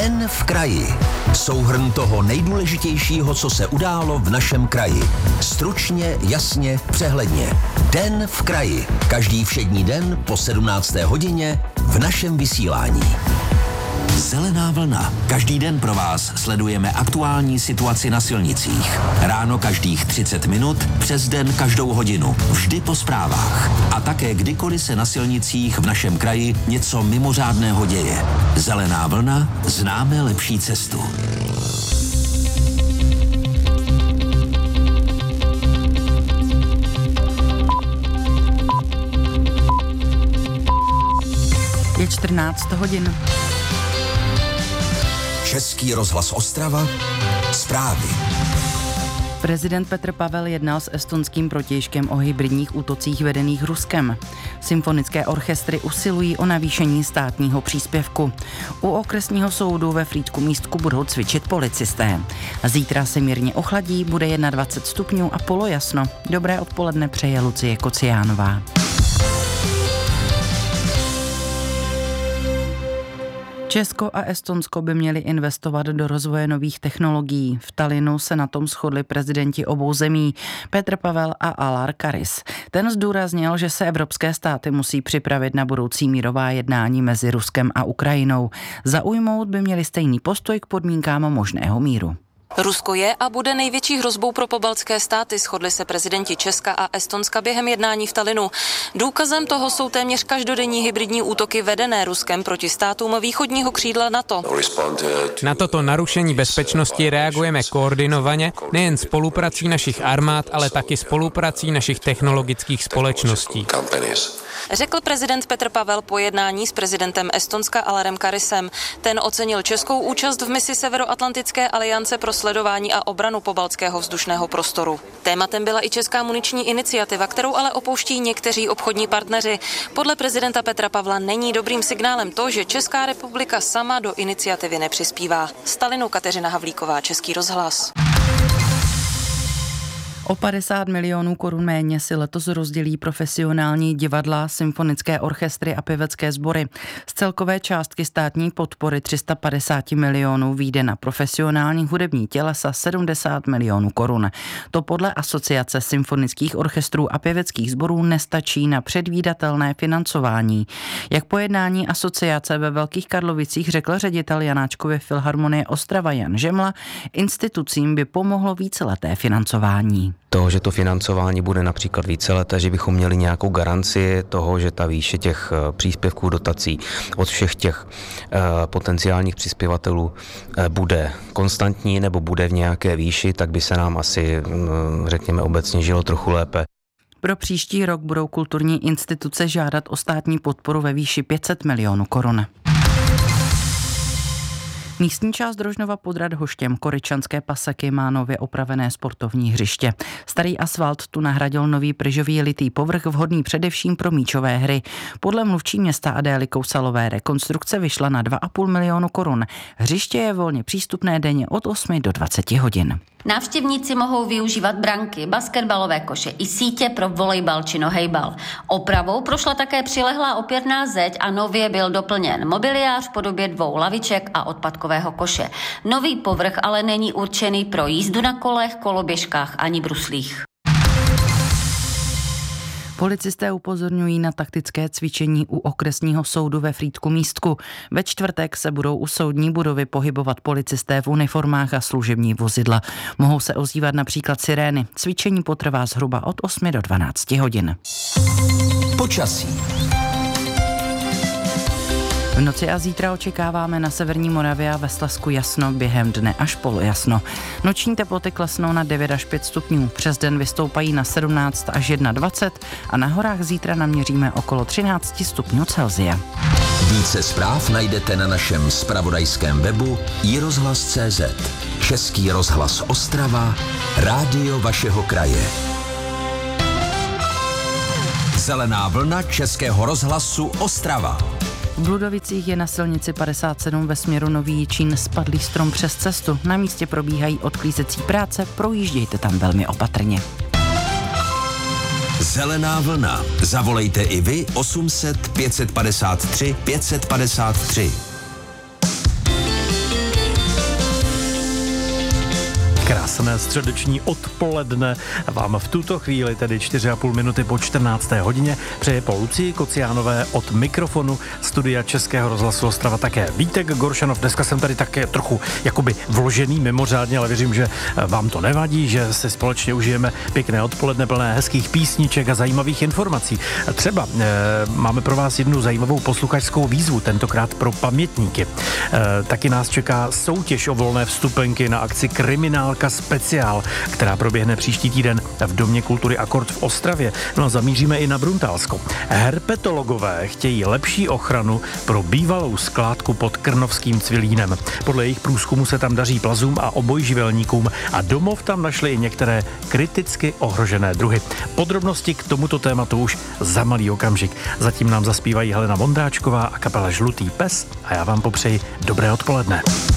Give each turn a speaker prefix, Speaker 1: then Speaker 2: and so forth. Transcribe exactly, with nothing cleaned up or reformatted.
Speaker 1: Den v kraji. Souhrn toho nejdůležitějšího, co se událo v našem kraji. Stručně, jasně, přehledně. Den v kraji. Každý všední den po sedmnácté hodině v našem vysílání. Zelená vlna. Každý den pro vás sledujeme aktuální situaci na silnicích. Ráno každých třicet minut, přes den každou hodinu. Vždy po zprávách. A také kdykoliv se na silnicích v našem kraji něco mimořádného děje. Zelená vlna. Známe lepší cestu.
Speaker 2: Je čtrnáct hodin.
Speaker 1: Český rozhlas Ostrava. Zprávy.
Speaker 2: Prezident Petr Pavel jednal s estonským protějškem o hybridních útocích vedených Ruskem. Symfonické orchestry usilují o navýšení státního příspěvku. U okresního soudu ve Frýdku-Místku budou cvičit policisté. Zítra se mírně ochladí, bude dvacet jedna stupňů a polojasno. Dobré odpoledne přeje Lucie Kociánová. Česko a Estonsko by měli investovat do rozvoje nových technologií. V Tallinnu se na tom shodli prezidenti obou zemí, Petr Pavel a Alar Karis. Ten zdůraznil, že se evropské státy musí připravit na budoucí mírová jednání mezi Ruskem a Ukrajinou. Zaujmout by měli stejný postoj k podmínkám možného míru.
Speaker 3: Rusko je a bude největší hrozbou pro pobaltské státy, shodli se prezidenti Česka a Estonska během jednání v Tallinnu. Důkazem toho jsou téměř každodenní hybridní útoky vedené Ruskem proti státům východního křídla NATO.
Speaker 4: Na toto narušení bezpečnosti reagujeme koordinovaně, nejen spoluprací našich armád, ale taky spoluprací našich technologických společností.
Speaker 3: Řekl prezident Petr Pavel po jednání s prezidentem Estonska Alarem Karisem. Ten ocenil českou účast v misi Severoatlantické aliance pro sledování a obranu pobaltského vzdušného prostoru. Tématem byla i česká muniční iniciativa, kterou ale opouští někteří obchodní partneři. Podle prezidenta Petra Pavla není dobrým signálem to, že Česká republika sama do iniciativy nepřispívá. Z Tallinnu Kateřina Havlíková, Český rozhlas.
Speaker 2: O padesát milionů korun méně si letos rozdělí profesionální divadla, symfonické orchestry a pěvecké sbory. Z celkové částky státní podpory tři sta padesát milionů vyjde na profesionální hudební tělesa sedmdesát milionů korun. To podle Asociace symfonických orchestrů a pěveckých sborů nestačí na předvídatelné financování. Jak po jednání asociace ve Velkých Karlovicích řekl ředitel Janáčkovy filharmonie Ostrava Jan Žemla, institucím by pomohlo víceleté financování.
Speaker 5: To, že to financování bude například víceleté, že bychom měli nějakou garanci toho, že ta výše těch příspěvků, dotací od všech těch eh, potenciálních přispěvatelů eh, bude konstantní nebo bude v nějaké výši, tak by se nám asi, hm, řekněme, obecně žilo trochu lépe.
Speaker 2: Pro příští rok budou kulturní instituce žádat o státní podporu ve výši pět set milionů korun. Místní část Drožnova pod Radhoštěm, Koryčanské paseky, má nově opravené sportovní hřiště. Starý asfalt tu nahradil nový pryžový litý povrch vhodný především pro míčové hry. Podle mluvčí města Adély Kousalové rekonstrukce vyšla na dva a půl milionu korun. Hřiště je volně přístupné denně od osmi do dvaceti hodin.
Speaker 6: Návštěvníci mohou využívat branky, basketbalové koše i sítě pro volejbal či nohejbal. Opravou prošla také přilehlá opěrná zeď a nově byl doplněn mobiliář v podobě dvou laviček a odpadkového koše. Nový povrch ale není určený pro jízdu na kolech, koloběžkách ani bruslích.
Speaker 2: Policisté upozorňují na taktické cvičení u okresního soudu ve Frýdku-Místku. Ve čtvrtek se budou u soudní budovy pohybovat policisté v uniformách a služební vozidla. Mohou se ozývat například sirény. Cvičení potrvá zhruba od osmi do dvanácti hodin.
Speaker 1: Počasí.
Speaker 2: V noci a zítra očekáváme na severní Moravě a ve Slezsku jasno, během dne až polojasno. Noční teploty klesnou na devět až pět stupňů, přes den vystoupají na sedmnáct až dvacet jedna a na horách zítra naměříme okolo třináct stupňů Celsia.
Speaker 1: Více zpráv najdete na našem zpravodajském webu i rozhlas tečka cé zet. Český rozhlas Ostrava, rádio vašeho kraje. Zelená vlna Českého rozhlasu Ostrava.
Speaker 2: V Bludovicích je na silnici padesát sedm ve směru Nový Jičín spadlý strom přes cestu. Na místě probíhají odklízecí práce, projíždějte tam velmi opatrně.
Speaker 1: Zelená vlna. Zavolejte i vy osm set pět set padesát tři pět set padesát tři.
Speaker 7: Krásné středeční odpoledne vám v tuto chvíli, tedy čtyři a půl minuty po čtrnácté hodině, přeje po Lucii Kociánové od mikrofonu studia Českého rozhlasu Ostrava také Vítek Goršanov. Dneska jsem tady také trochu jakoby vložený mimořádně, ale věřím, že vám to nevadí, že si společně užijeme pěkné odpoledne plné hezkých písniček a zajímavých informací. Třeba e, máme pro vás jednu zajímavou posluchačskou výzvu, tentokrát pro pamětníky. E, taky nás čeká soutěž o volné vstupenky na akci Kriminálka speciál, která proběhne příští týden v Domě kultury Akord v Ostravě. No a zamíříme i na Bruntálsko. Herpetologové chtějí lepší ochranu pro bývalou skládku pod Krnovským Cvilínem. Podle jejich průzkumu se tam daří plazům a obojživelníkům a domov tam našli i některé kriticky ohrožené druhy. Podrobnosti k tomuto tématu už za malý okamžik. Zatím nám zaspívají Helena Vondráčková a kapela Žlutý pes a já vám popřeji dobré odpoledne.